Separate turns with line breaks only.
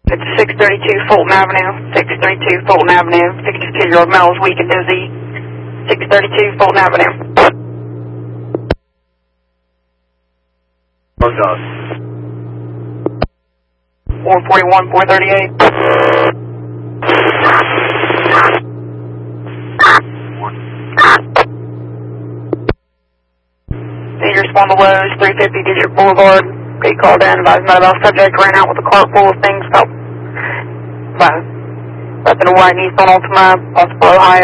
It's 632 Fulton Avenue, 632 Fulton Avenue, 62-year-old male is weak and dizzy, 632 Fulton Avenue.
Close out.
441, 438. Need to respond to Lowe's, 350 Dietrich Boulevard. They called in, advised about subject, ran out with a cart full of things, about left and right, East on Ultima, possible Ohio.